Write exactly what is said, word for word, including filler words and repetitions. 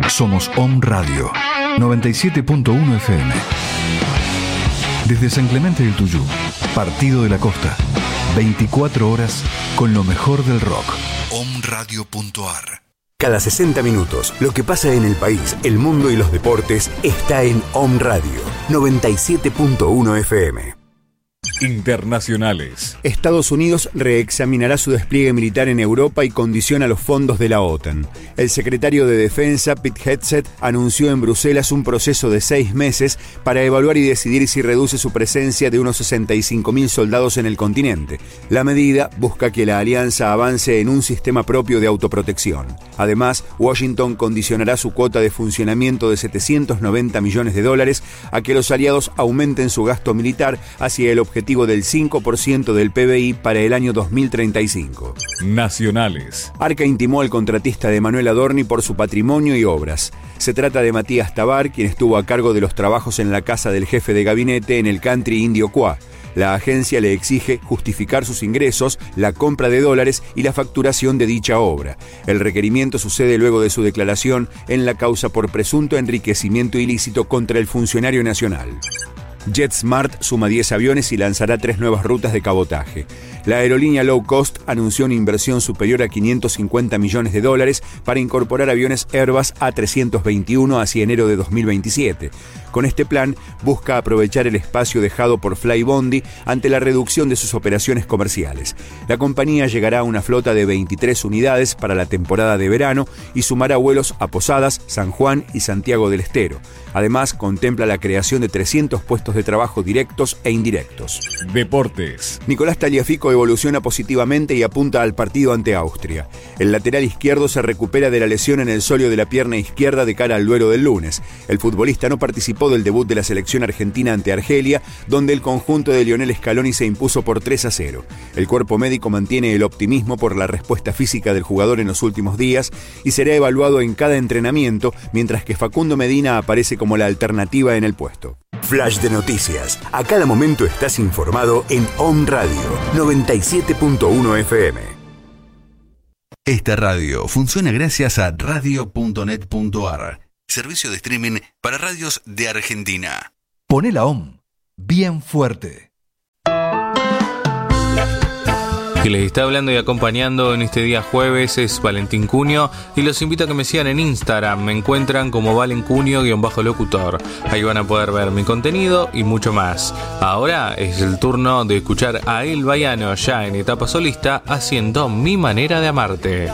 Somos Om Radio, noventa y siete punto uno F M. Desde San Clemente del Tuyú, Partido de la Costa, veinticuatro horas con lo mejor del rock. om radio punto a r. Cada sesenta minutos, lo que pasa en el país, el mundo y los deportes está en Om Radio, noventa y siete punto uno F M. Internacionales. Estados Unidos reexaminará su despliegue militar en Europa y condiciona los fondos de la OTAN. El secretario de Defensa, Pete Hegseth, anunció en Bruselas un proceso de seis meses para evaluar y decidir si reduce su presencia de unos sesenta y cinco mil soldados en el continente. La medida busca que la alianza avance en un sistema propio de autoprotección. Además, Washington condicionará su cuota de funcionamiento de setecientos noventa millones de dólares a que los aliados aumenten su gasto militar hacia el objetivo del cinco por ciento del P B I para el año dos mil treinta y cinco. Nacionales. Arca intimó al contratista de Manuel Adorni por su patrimonio y obras. Se trata de Matías Tabar, quien estuvo a cargo de los trabajos en la casa del jefe de gabinete en el country indio Cuá. La agencia le exige justificar sus ingresos, la compra de dólares y la facturación de dicha obra. El requerimiento sucede luego de su declaración en la causa por presunto enriquecimiento ilícito contra el funcionario nacional. JetSmart suma diez aviones y lanzará tres nuevas rutas de cabotaje. La aerolínea low cost anunció una inversión superior a quinientos cincuenta millones de dólares para incorporar aviones Airbus A trescientos veintiuno hacia enero de dos mil veintisiete. Con este plan, busca aprovechar el espacio dejado por Flybondi ante la reducción de sus operaciones comerciales. La compañía llegará a una flota de veintitrés unidades para la temporada de verano y sumará vuelos a Posadas, San Juan y Santiago del Estero. Además, contempla la creación de trescientos puestos de trabajo directos e indirectos. Deportes. Nicolás Tagliafico evoluciona positivamente y apunta al partido ante Austria. El lateral izquierdo se recupera de la lesión en el sóleo de la pierna izquierda de cara al duelo del lunes. El futbolista no participó del debut de la selección argentina ante Argelia, donde el conjunto de Lionel Scaloni se impuso por tres a cero. El cuerpo médico mantiene el optimismo por la respuesta física del jugador en los últimos días y será evaluado en cada entrenamiento, mientras que Facundo Medina aparece como la alternativa en el puesto. Flash de noticias. A cada momento estás informado en Om Radio, noventa y siete punto uno F M. Esta radio funciona gracias a radio punto net punto a r, servicio de streaming para radios de Argentina. Poné la Om bien fuerte. Que les está hablando y acompañando en este día jueves es Valentín Cunio y los invito a que me sigan en Instagram. Me encuentran como valencunio-locutor. Ahí van a poder ver mi contenido y mucho más. Ahora es el turno de escuchar a El Baiano ya en etapa solista haciendo Mi Manera de Amarte.